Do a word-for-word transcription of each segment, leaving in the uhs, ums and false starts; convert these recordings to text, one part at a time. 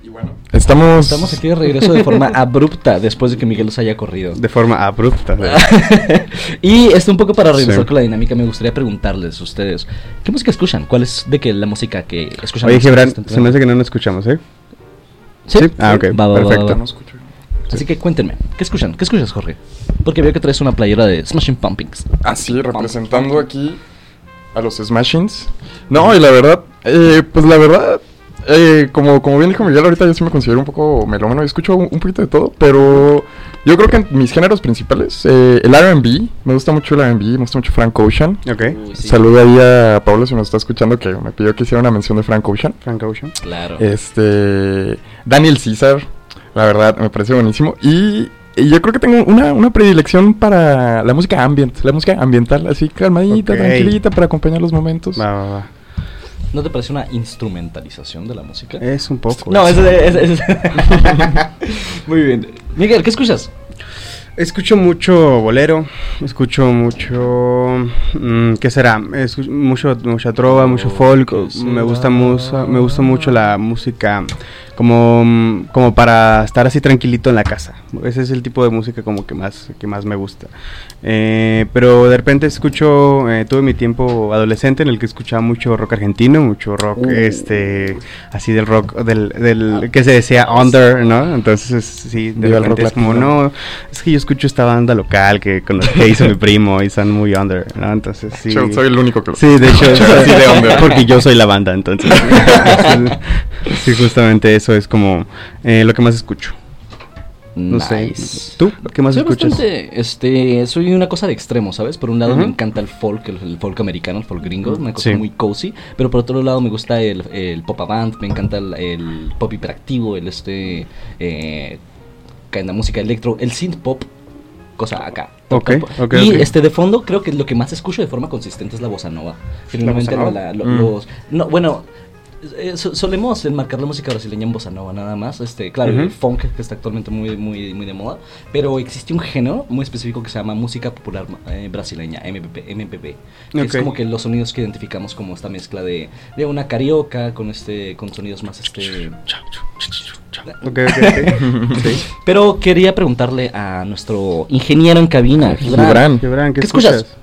Y bueno, estamos... Estamos aquí de regreso de forma abrupta después de que Miguel los haya corrido. De forma abrupta. Y esto un poco para regresar Sí. con la dinámica, me gustaría preguntarles a ustedes, ¿qué música escuchan? ¿Cuál es de que la música que escuchan? Oye, Gibran, se constantemente? me hace que no nos escuchamos, ¿eh? ¿Sí? ¿Sí? Ah, ok, Va, va, va, perfecto. va, va. No escucho. Así que cuéntenme, ¿qué escuchan? ¿Qué escuchas, Jorge? Porque veo que traes una playera de Smashing Pumpkins. Así, representando aquí a los Smashings. No, y la verdad, eh, pues la verdad, eh, como, como bien dijo Miguel, ahorita yo sí me considero un poco melómano y escucho un, un poquito de todo, pero yo creo que en mis géneros principales, eh, el R and B, me gusta mucho el R and B, me gusta mucho Frank Ocean. Ok. Uy, sí. Saludo ahí a Pablo si nos está escuchando, que me pidió que hiciera una mención de Frank Ocean. Frank Ocean. Claro. Este, Daniel Caesar, la verdad, me parece buenísimo. Y, y yo creo que tengo una, una predilección para la música ambient, la música ambiental, así calmadita, Ok. tranquilita, para acompañar los momentos. Va, va, va. ¿No te parece una instrumentalización de la música? Es un poco. No, eso. es, es, es- Muy bien. Miguel, ¿qué escuchas? Escucho mucho bolero, escucho mucho... mm, ¿Qué será? Escucho mucho, mucha trova, mucho folk. ¿Qué Me gusta, será? musa- me gusta mucho la música como, mm, como para estar así tranquilito en la casa. Ese es el tipo de música como que más, que más me gusta. Eh, pero de repente escucho, eh, tuve mi tiempo adolescente en el que escuchaba mucho rock argentino, mucho rock, Uh. este, así del rock, del, del que se decía under, ¿no? Entonces, sí, de Viva el repente rock es como, latino. no, es que yo escucho esta banda local que, con los que hizo mi primo y son muy under, ¿no? Entonces, sí. Yo soy el único que lo Sí, de hecho, escucha así de under. porque yo soy la banda, entonces. Sí, justamente eso es como eh, lo que más escucho. No Nice. sé. ¿Tú? ¿Qué más Soy escuchas? bastante, este, soy una cosa de extremo, ¿sabes? Por un lado Ujú. me encanta el folk, el, el folk americano, el folk gringo, una cosa Sí. muy cozy, pero por otro lado me gusta el, el pop avant, me encanta el, el pop hiperactivo, el este, eh, en la música electro, el synth pop, cosa acá. Ok, ok, y ok. este de fondo creo que lo que más escucho de forma consistente es la bossa nova. Generalmente bossa la- nova? la- lo- Mm. los, no, bueno. Eh, so- solemos enmarcar la música brasileña en bossa nova nada más, este, claro, Ujú. el funk que está actualmente muy, muy, muy de moda, pero existe un género muy específico que se llama música popular eh, brasileña, M P P, M P P, que Ok. es como que los sonidos que identificamos como esta mezcla de, de una carioca con este, con sonidos más este. Ok, ok, ok. Sí. Pero quería preguntarle a nuestro ingeniero en cabina, Gibran, Gibran. Gibran, ¿qué, ¿qué escuchas? escuchas?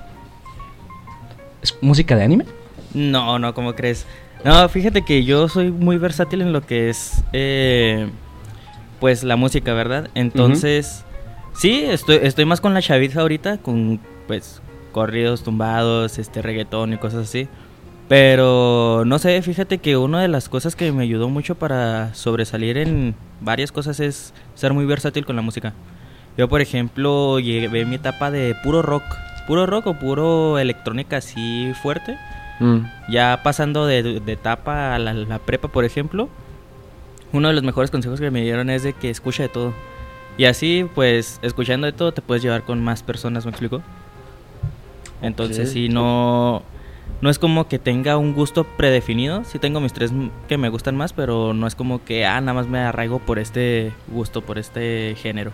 ¿Es música de anime? No, no, ¿cómo crees? No, fíjate que yo soy muy versátil en lo que es, eh, pues, la música, ¿verdad? Entonces, sí, estoy, estoy más con la chaviza ahorita, con, pues, corridos tumbados, este, reggaetón y cosas así. Pero, no sé, fíjate que una de las cosas que me ayudó mucho para sobresalir en varias cosas es ser muy versátil con la música. Yo, por ejemplo, llevé mi etapa de puro rock, puro rock o puro electrónica así fuerte. Mm. Ya pasando de, de etapa a la, la prepa, por ejemplo, uno de los mejores consejos que me dieron es de que escucha de todo. Y así, pues, escuchando de todo te puedes llevar con más personas, ¿me explico? Entonces, Ok. sí, no, no es como que tenga un gusto predefinido. Sí tengo mis tres m- que me gustan más, pero no es como que, ah, nada más me arraigo por este gusto, por este género.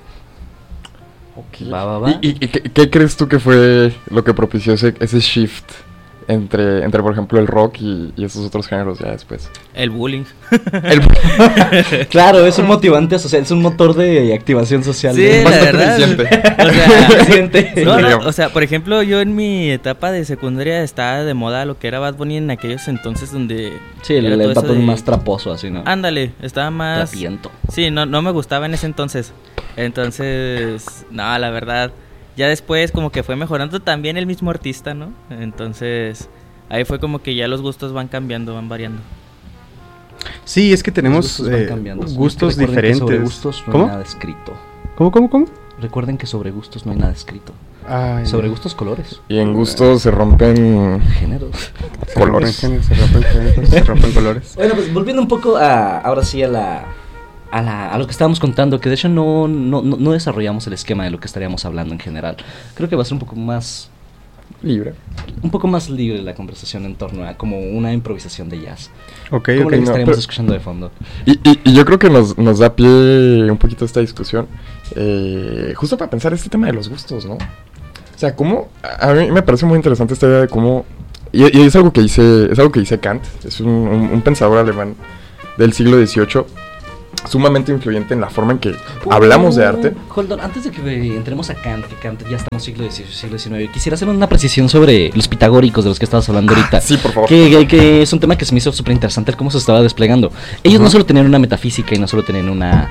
Ok. Va, va, va. ¿Y, y- y qué, qué crees tú que fue lo que propició ese, ese shift entre, entre, por ejemplo, el rock y, y esos otros géneros ya después? El bullying. El- Claro, es un motivante social, es un motor de activación social. Sí, de- la Bastante verdad. eficiente. O sea, Eficiente. No, no, Digamos. o sea, por ejemplo, yo en mi etapa de secundaria estaba de moda lo que era Bad Bunny en aquellos entonces donde... Sí, el, era el todo eso papel de- más traposo, así, ¿no? Ándale, estaba más... Trapiento. Sí, no, no me gustaba en ese entonces. Entonces, no, la verdad, ya después como que fue mejorando también el mismo artista, ¿no? Entonces, ahí fue como que ya los gustos van cambiando, van variando. Sí, es que Los tenemos gustos van eh, cambiando. gustos Recuerden que sobre diferentes. gustos no ¿Cómo? hay nada escrito. ¿Cómo, cómo, cómo? Recuerden que sobre gustos no hay nada escrito. Ay, Sobre gustos, colores. Y en gusto se rompen Géneros. se rompen colores. géneros, se rompen géneros, se rompen colores. Bueno, pues volviendo un poco a, ahora sí a la, a la, a lo que estábamos contando, que de hecho no, no, no, no desarrollamos el esquema de lo que estaríamos hablando en general. Creo que va a ser un poco más, libre. un poco más libre la conversación en torno a como una improvisación de jazz. Ok, Como ok. la que no, estaríamos pero- escuchando de fondo. Y, y, y yo creo que nos, nos da pie un poquito esta discusión, eh, justo para pensar este tema de los gustos, ¿no? O sea, cómo, a a mí me parece muy interesante esta idea de cómo, y, y es algo que dice, es algo que dice Kant, es un, un, un pensador alemán del siglo dieciocho, sumamente influyente en la forma en que hablamos de arte. Hold on, antes de que eh, entremos a Kant, que Kant ya estamos siglo dieciocho, siglo diecinueve, quisiera hacer una precisión sobre los pitagóricos de los que estabas hablando ahorita. Sí, por favor. Que, que, que es un tema que se me hizo súper interesante el cómo se estaba desplegando. Ellos uh-huh. no solo tenían una metafísica y no solo tenían una...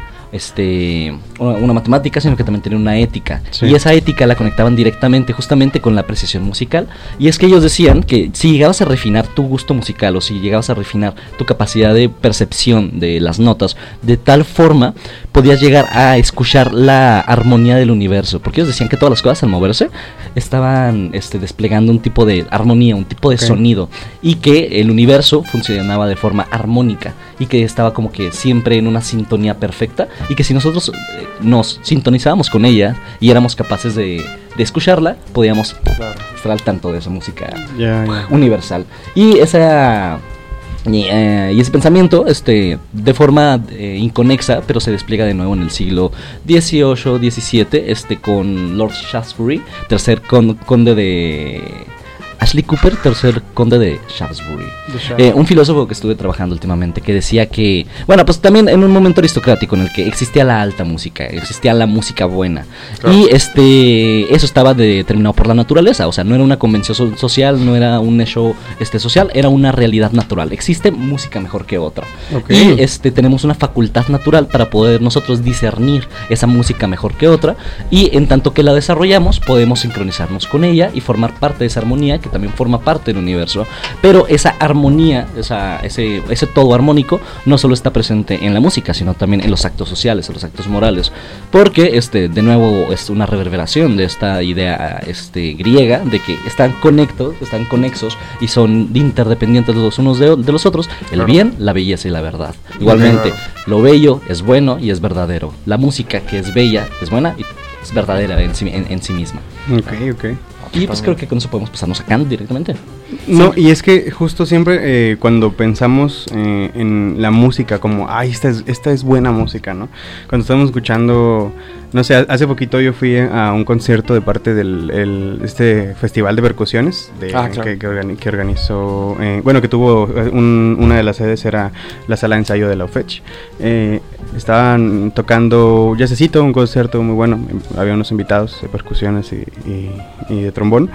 este una, una matemática, sino que también tenían una ética, sí. Y esa ética la conectaban directamente justamente con la precisión musical, y es que ellos decían que si llegabas a refinar tu gusto musical o si llegabas a refinar tu capacidad de percepción de las notas de tal forma, podías llegar a escuchar la armonía del universo, porque ellos decían que todas las cosas al moverse estaban este, desplegando un tipo de armonía, un tipo de okay. sonido, y que el universo funcionaba de forma armónica y que estaba como que siempre en una sintonía perfecta, y que si nosotros eh, nos sintonizábamos con ella y éramos capaces de, de escucharla, podíamos claro. estar al tanto de esa música yeah, yeah. universal. Y esa y, eh, y ese pensamiento este de forma eh, inconexa, pero se despliega de nuevo en el siglo dieciocho, diecisiete, este con Lord Shaftesbury, tercer con, conde de Ashley Cooper, tercer conde de Shaftesbury, eh, un filósofo que estuve trabajando últimamente, que decía que, bueno, pues también en un momento aristocrático en el que existía la alta música, existía la música buena, claro. y este eso estaba determinado por la naturaleza, o sea, no era una convención so- social, no era un hecho este social, era una realidad natural. Existe música mejor que otra, okay. y este tenemos una facultad natural para poder nosotros discernir esa música mejor que otra, y en tanto que la desarrollamos podemos sincronizarnos con ella y formar parte de esa armonía que también forma parte del universo. Pero esa armonía, esa, ese, ese todo armónico no solo está presente en la música, sino también en los actos sociales, en los actos morales, porque este de nuevo es una reverberación de esta idea este griega de que están conectos, están conexos y son interdependientes los unos de, de los otros, el claro. bien, la belleza y la verdad. Igualmente, claro. lo bello es bueno y es verdadero. La música que es bella es buena y es verdadera en sí, en, en sí misma. Ok, ok. Y pues creo que con eso podemos pasarnos a Kant directamente. No, sí. Y es que justo siempre eh, cuando pensamos eh, en la música como, ay, esta es, esta es buena música, ¿no? Cuando estamos escuchando, no sé, hace poquito yo fui a un concierto de parte del el, este festival de percusiones de, ah, claro. que, que, organi- que organizó, eh, bueno, que tuvo un, una de las sedes era la sala de ensayo de la U F E C H. Eh, estaban tocando jazzcito, un concierto muy bueno, había unos invitados de percusiones y, y, y de trombón.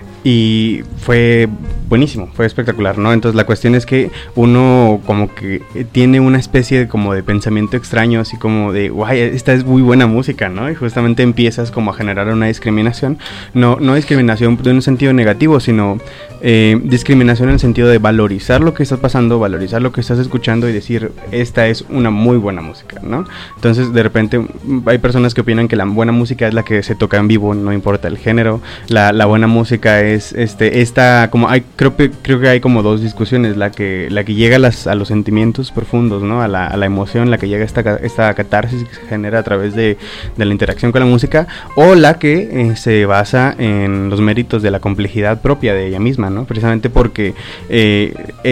Y fue buenísimo, fue espectacular, ¿no? Entonces la cuestión es que uno como que tiene una especie de, como de pensamiento extraño, así como de, guay, esta es muy buena música, ¿no? Y justamente empiezas como a generar una discriminación, no, no discriminación de un sentido negativo, sino eh, discriminación en el sentido de valorizar lo que está pasando, valorizar lo que estás escuchando y decir, esta es una muy buena música, ¿no? Entonces de repente hay personas que opinan que la buena música es la que se toca en vivo, no importa el género, la, la buena música es Es, este esta como hay creo que creo que hay como dos discusiones, la que la que llega a, las, a los sentimientos profundos, ¿no? A la, a la emoción, la que llega a esta esta catarsis que se genera a través de, de la interacción con la música, o la que eh, se basa en los méritos de la complejidad propia de ella misma, ¿no? Precisamente porque eh,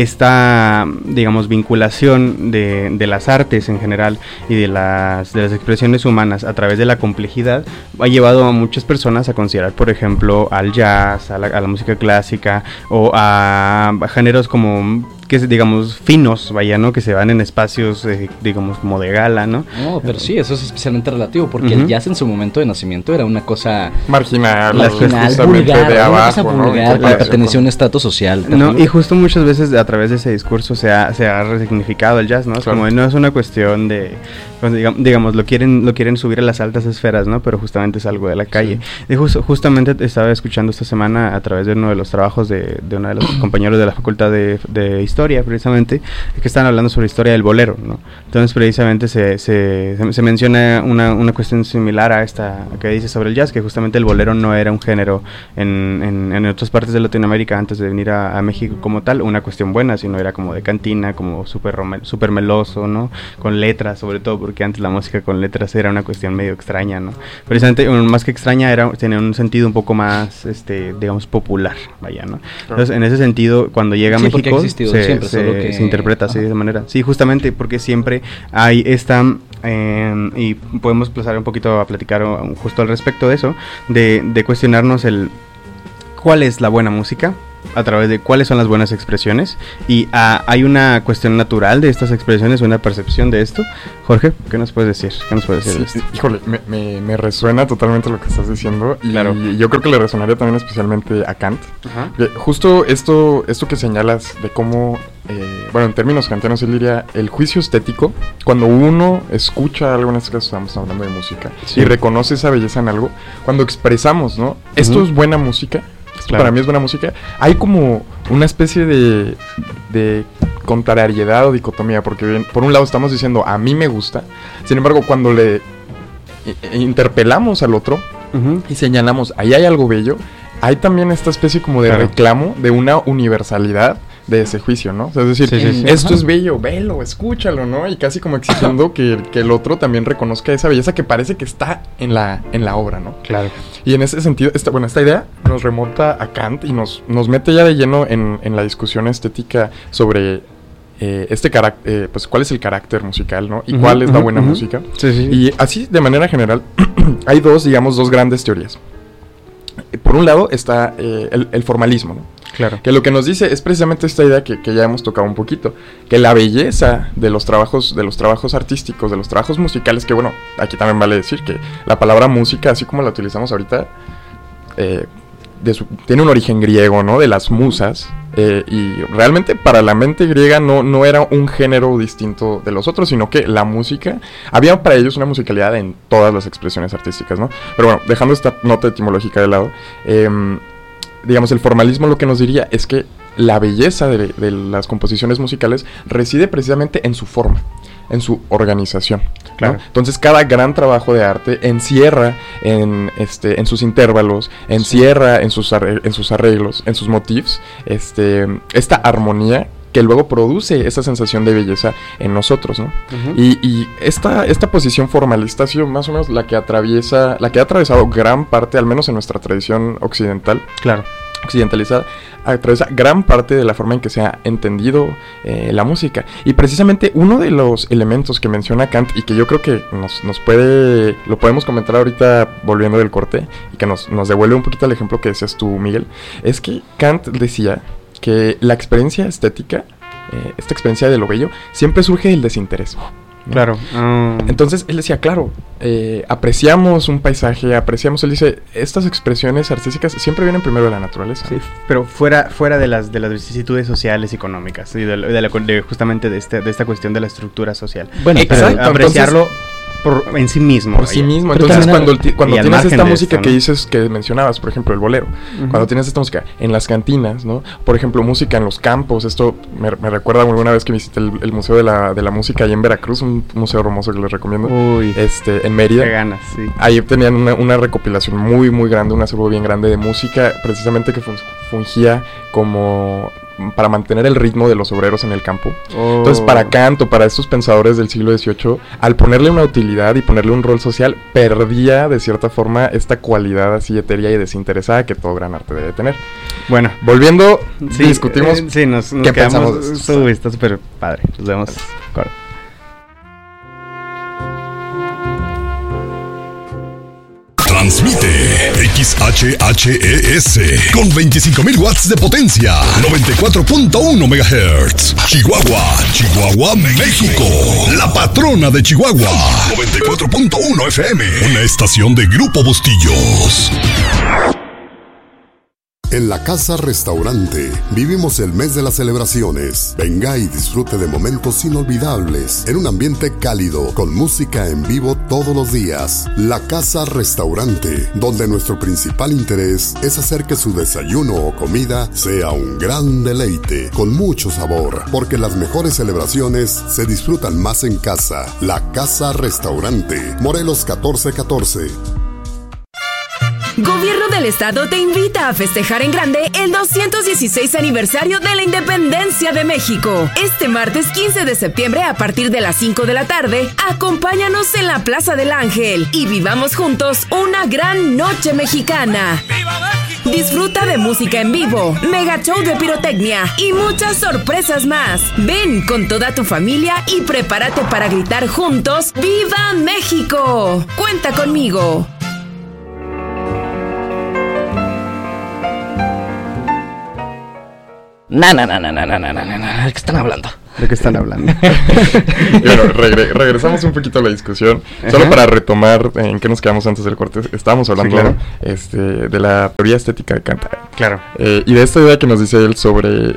esta digamos vinculación de, de las artes en general y de las de las expresiones humanas a través de la complejidad ha llevado a muchas personas a considerar, por ejemplo, al jazz, a la a la música clásica o a, a géneros como que digamos finos, vaya, ¿no? Que se van en espacios eh, digamos como de gala, ¿no? No, pero sí, eso es especialmente relativo porque uh-huh. el jazz en su momento de nacimiento era una cosa marginal, marginal, vulgar, de abajo, una cosa vulgar, ¿no? Que pertenecía a un estatus social. No, y justo muchas veces a través de ese discurso se ha, se ha resignificado el jazz, ¿no? Es claro. como no es una cuestión de digamos, digamos lo quieren lo quieren subir a las altas esferas, ¿no? Pero justamente es algo de la calle. Sí. Y justo, justamente estaba escuchando esta semana a través de uno de los trabajos de, de uno de los compañeros de la Facultad de, de Historia, precisamente, que están hablando sobre historia del bolero, ¿no? Entonces, precisamente se, se, se menciona una, una cuestión similar a esta que dice sobre el jazz, que justamente el bolero no era un género en, en, en otras partes de Latinoamérica antes de venir a, a México como tal, una cuestión buena, sino era como de cantina, como súper super meloso, ¿no? Con letras, sobre todo, porque antes la música con letras era una cuestión medio extraña, ¿no? Precisamente, más que extraña, era tenía un sentido un poco más, este, digamos, popular, vaya, ¿no? Entonces, en ese sentido, cuando llega a sí, México, se, siempre, se, que... se interpreta así de esa manera. Sí, justamente, porque siempre hay esta... Eh, y podemos pasar un poquito a platicar justo al respecto de eso, de, de cuestionarnos el... ¿Cuál es la buena música? a través de cuáles son las buenas expresiones y ah, hay una cuestión natural de estas expresiones, una percepción de esto. Jorge, ¿qué nos puedes decir? ¿Qué nos puedes decir Sí, de esto? híjole, me, me, me resuena totalmente lo que estás diciendo y Claro. yo creo que le resonaría también especialmente a Kant. Ajá. Que justo esto, esto que señalas de cómo, eh, bueno, en términos kantianos él diría el juicio estético, cuando uno escucha algo, en este caso estamos hablando de música, Sí. y reconoce esa belleza en algo, cuando expresamos, ¿no? Esto Ujú. es buena música, esto Claro. para mí es buena música, hay como una especie de, de contrariedad o dicotomía, porque bien, por un lado estamos diciendo a mí me gusta, sin embargo cuando le i- interpelamos al otro Ujú. y señalamos ahí hay algo bello, hay también esta especie como de Claro. reclamo de una universalidad de ese juicio, ¿no? O sea, es decir, Sí, sí, sí. esto Ajá. es bello, velo, escúchalo, ¿no? Y casi como exigiendo que, que el otro también reconozca esa belleza que parece que está en la, en la obra, ¿no? Claro. Y en ese sentido, esta, bueno, esta idea nos remonta a Kant y nos, nos mete ya de lleno en, en la discusión estética sobre eh, este carácter, eh, pues cuál es el carácter musical, ¿no? Y Ujú, cuál es la ujú, buena ujú. música. Sí, sí. Y así, de manera general, hay dos, digamos, dos grandes teorías. Por un lado está eh, el, el formalismo, ¿no? Claro. Que lo que nos dice es precisamente esta idea que, que ya hemos tocado un poquito, que la belleza de los trabajos, de los trabajos artísticos, de los trabajos musicales, que bueno, aquí también vale decir que la palabra música, así como la utilizamos ahorita, eh, de su- tiene un origen griego, ¿no? De las musas, eh, y realmente para la mente griega no, no era un género distinto de los otros, sino que la música, había para ellos una musicalidad en todas las expresiones artísticas, ¿no? Pero bueno, dejando esta nota etimológica de lado, em, digamos, el formalismo lo que nos diría es que la belleza de, de las composiciones musicales reside precisamente en su forma, en su organización, ¿no? Claro. Entonces cada gran trabajo de arte encierra en, este, en sus intervalos, encierra en sus, arre- en sus arreglos, en sus motifs, este, esta armonía que luego produce esa sensación de belleza en nosotros, ¿no? Ujú. Y, y esta, esta posición formalista ha sido más o menos la que atraviesa, la que ha atravesado gran parte, al menos en nuestra tradición occidental, Claro. occidentalizada, atraviesa gran parte de la forma en que se ha entendido eh, la música. Y precisamente uno de los elementos que menciona Kant y que yo creo que nos, nos puede, lo podemos comentar ahorita volviendo del corte y que nos, nos devuelve un poquito el ejemplo que decías tú, Miguel, es que Kant decía que la experiencia estética, eh, esta experiencia de lo bello, siempre surge del desinterés, ¿no? Claro. Ah, Entonces él decía, claro, eh, apreciamos un paisaje, apreciamos, él dice, estas expresiones artísticas siempre vienen primero de la naturaleza. sí, pero fuera fuera de las de las vicisitudes sociales y económicas y de, la- de la- de justamente de, este, de esta cuestión de la estructura social. Bueno, Exacto, Pero apreciarlo por en sí mismo. Por sí vaya. mismo. Pero Entonces, también cuando, ti- cuando y al tienes margen esta de música esto, que ¿no? dices, que mencionabas, por ejemplo, el bolero, Ujú. cuando tienes esta música en las cantinas, ¿no? Por ejemplo, música en los campos, esto me, me recuerda alguna vez que visité el, el Museo de la, de la Música ahí en Veracruz, un museo hermoso que les recomiendo, Uy, este, en Mérida. qué ganas, sí. Ahí tenían una, una recopilación muy, muy grande, un acervo bien grande de música, precisamente que fun- fungía como para mantener el ritmo de los obreros en el campo. Entonces, Oh. para Kant o para estos pensadores del siglo dieciocho, al ponerle una utilidad y ponerle un rol social, perdía de cierta forma esta cualidad así etérea y desinteresada que todo gran arte debe tener. Bueno, Volviendo, sí, discutimos. eh, sí, nos, nos qué quedamos. pensamos de esto. Uy, está súper padre. Nos vemos. Corto. Transmite X H H E S con veinticinco mil watts de potencia, noventa y cuatro punto uno megahertz. Chihuahua, Chihuahua, México. La patrona de Chihuahua. noventa y cuatro punto uno F M. Una estación de Grupo Bustillos. En la Casa Restaurante vivimos el mes de las celebraciones. Venga y disfrute de momentos inolvidables en un ambiente cálido con música en vivo todos los días. La Casa Restaurante, donde nuestro principal interés es hacer que su desayuno o comida sea un gran deleite con mucho sabor, porque las mejores celebraciones se disfrutan más en casa. La Casa Restaurante, Morelos catorce catorce. Gobierno del Estado te invita a festejar en grande el doscientos dieciséis aniversario de la Independencia de México. Este martes quince de septiembre a partir de las cinco de la tarde, acompáñanos en la Plaza del Ángel y vivamos juntos una gran noche mexicana. Disfruta de música en vivo, mega show de pirotecnia y muchas sorpresas más. Ven con toda tu familia y prepárate para gritar juntos ¡Viva México! Cuenta conmigo. Na, na, na, na, na, na, na, na, na, ¿de qué están hablando? ¿De qué están hablando? Y bueno, regre- regresamos un poquito a la discusión. Ajá. Solo para retomar en qué nos quedamos antes del corte. Estábamos hablando, sí, claro, este, de la teoría estética de Kant. Claro. Eh, y de esta idea que nos dice él sobre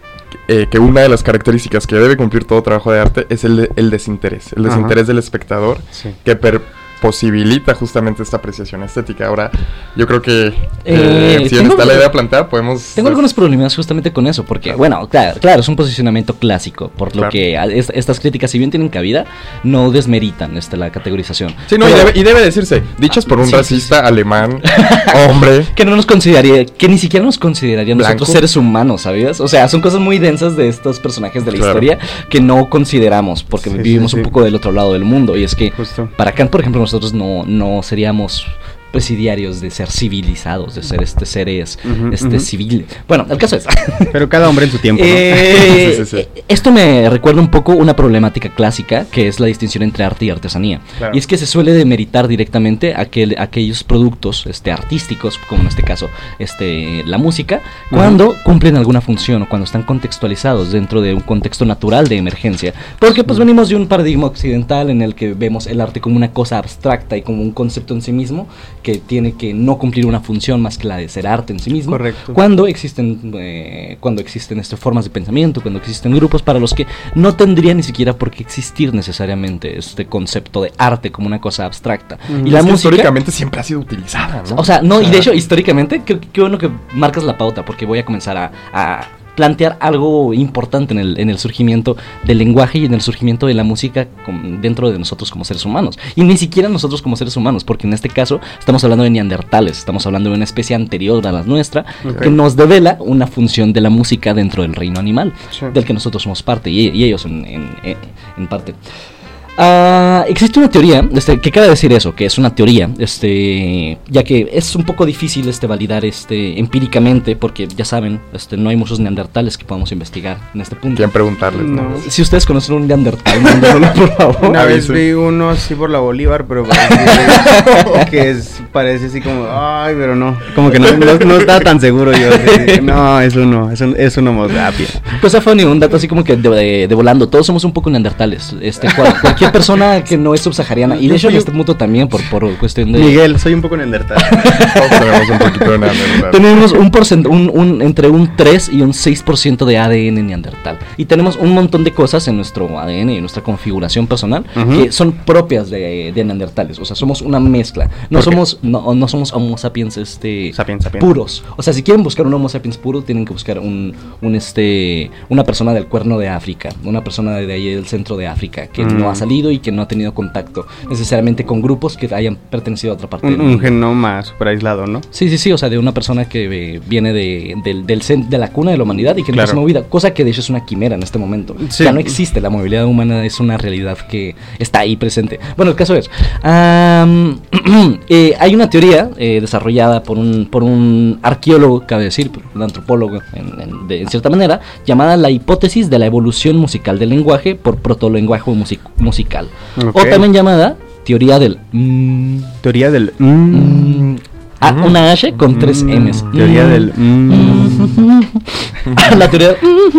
eh, que una de las características que debe cumplir todo trabajo de arte es el, el desinterés. El desinterés, ajá, del espectador, sí, que per posibilita justamente esta apreciación estética. Ahora, yo creo que eh, eh, si está algo, la idea planteada, podemos... Tengo algunos problemas justamente con eso, porque, claro, bueno, claro, claro, es un posicionamiento clásico, por claro, lo que es, estas críticas, si bien tienen cabida, no desmeritan esta, la categorización. Sí, no, pero, y, debe, y debe decirse, dichas por un sí, racista sí, sí. alemán, hombre... que no nos consideraría, que ni siquiera nos consideraría blanco, nosotros seres humanos, ¿sabías? O sea, son cosas muy densas de estos personajes de la claro, historia que no consideramos, porque sí, vivimos sí, sí. un poco del otro lado del mundo, y es que, justo, para Kant, por ejemplo, nosotros no, no seríamos presidiarios de ser civilizados, de ser este seres uh-huh, este uh-huh. civiles. Bueno, el caso es... Pero cada hombre en su tiempo, eh, ¿no? sí, sí, sí. Esto me recuerda un poco una problemática clásica, que es la distinción entre arte y artesanía. Claro. Y es que se suele demeritar directamente aquel, aquellos productos este, artísticos, como en este caso este, la música, uh-huh. cuando cumplen alguna función o cuando están contextualizados dentro de un contexto natural de emergencia. Porque pues uh-huh. venimos de un paradigma occidental en el que vemos el arte como una cosa abstracta y como un concepto en sí mismo, que tiene que no cumplir una función más que la de ser arte en sí mismo. Correcto. Cuando existen eh, cuando existen este, formas de pensamiento, cuando existen grupos para los que no tendría ni siquiera por qué existir necesariamente este concepto de arte como una cosa abstracta. Mm, y la es que música históricamente siempre ha sido utilizada, ¿no? O sea, no, o sea, y de hecho históricamente qué, qué bueno que marcas la pauta, porque voy a comenzar a, a plantear algo importante en el, en el surgimiento del lenguaje y en el surgimiento de la música con, dentro de nosotros como seres humanos. Y ni siquiera nosotros como seres humanos, porque en este caso estamos hablando de neandertales, estamos hablando de una especie anterior a la nuestra, okay. que nos devela una función de la música dentro del reino animal, sí. del que nosotros somos parte y, y ellos en, en, en, en parte. Uh, existe una teoría este, que cabe decir eso, que es una teoría, este, ya que es un poco difícil este, validar este, empíricamente, porque ya saben, este, no hay muchos neandertales que podamos investigar en este punto. ¿Quién preguntarles? No. Si ustedes conocen un neandertal, mándalo, por favor. Una vez vi uno así por la Bolívar, pero parece que es, parece así como, ay, pero no, como que no, no, no estaba tan seguro yo. Así, no, es uno, es, un, es una homosapia. Pues a funny, un dato así como que de, de, de volando, todos somos un poco neandertales, este, cual, cualquier persona que no es subsahariana, y de hecho en este mundo también por, por cuestión de... Miguel, soy un poco neandertal. Todos tenemos un poquito de neandertal. Tenemos un porcent- un, un, entre un tres y un seis por ciento de A D N neandertal, y tenemos un montón de cosas en nuestro A D N y en nuestra configuración personal uh-huh. que son propias de, de neandertales, o sea, somos una mezcla, no somos no, no somos homo sapiens este sapiens, sapiens. puros, o sea, si quieren buscar un homo sapiens puro, tienen que buscar un, un este una persona del cuerno de África, una persona de ahí del centro de África, que mm. no ha salido y que no ha tenido contacto necesariamente con grupos que hayan pertenecido a otra parte un, del mundo. Un genoma super aislado, ¿no? Sí, sí, sí, o sea, de una persona que eh, viene de, del, del cen- de la cuna de la humanidad y que claro. no es movida, cosa que de hecho es una quimera en este momento. Sí. Ya no existe, la movilidad humana es una realidad que está ahí presente. Bueno, el caso es, um, eh, hay una teoría eh, desarrollada por un, por un arqueólogo, cabe decir, un antropólogo en, en, de, en cierta manera, llamada la hipótesis de la evolución musical del lenguaje por protolenguaje music- musical. Okay. O también llamada teoría del mm, teoría del mm, mm, a, mm, una H con mm, tres M's. Teoría mm, del mm, la teoría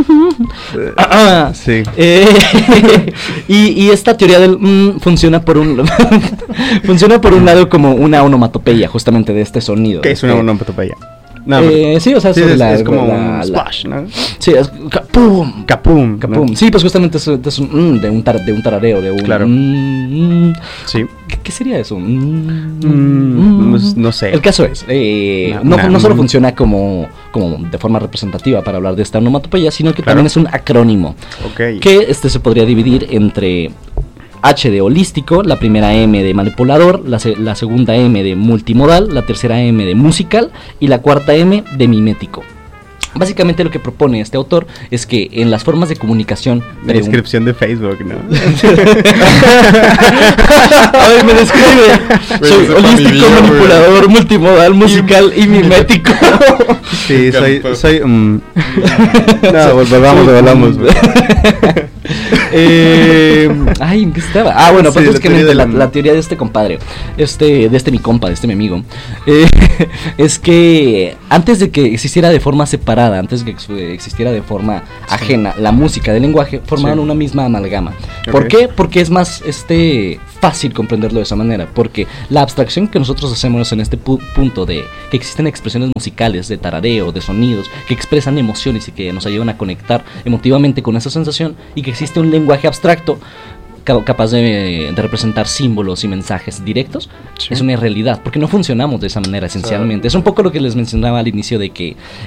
ah, sí. Eh, y, y esta teoría del mm, funciona por un funciona por un lado como una onomatopeya justamente de este sonido. ¿Qué es una onomatopeya? No, eh, sí, o sea, sí, es, la, es como la, un splash, ¿no? Sí, es capum, capum, capum. ¿No? Sí, pues justamente es, es un, mm, de un tar, de un tarareo, de un claro. Mm, sí. ¿Qué, ¿Qué sería eso? Mm, mm, no, no sé. El caso es, eh, no, no, no solo funciona como, como de forma representativa para hablar de esta onomatopeya, sino que claro. también es un acrónimo. Okay. Que este se podría dividir entre H de holístico, la primera M de manipulador, la, se- la segunda M de multimodal, la tercera M de musical y la cuarta M de mimético. Básicamente lo que propone este autor es que en las formas de comunicación... La descripción un... de Facebook, ¿no? A ver, me describe. Soy holístico, manipulador, multimodal, musical y mimético. Sí, soy... soy um... No, volvamos, volvamos. eh, ay, ¿en qué estaba? Ah, bueno, Sí, pues la básicamente teoría la, del- la teoría de este compadre, este, de este mi compa, de este mi amigo, eh, es que antes de que existiera de forma separada, antes de que existiera de forma ajena la música del lenguaje, formaron Sí. una misma amalgama. ¿Por Ok. qué? Porque es más este fácil comprenderlo de esa manera, porque la abstracción que nosotros hacemos en este pu- punto de que existen expresiones musicales, de tarareo, de sonidos, que expresan emociones y que nos ayudan a conectar emotivamente con esa sensación, y que existe un lenguaje abstracto ca- capaz de, de representar símbolos y mensajes directos, Sí. es una realidad, porque no funcionamos de esa manera esencialmente. Es un poco lo que les mencionaba al inicio de que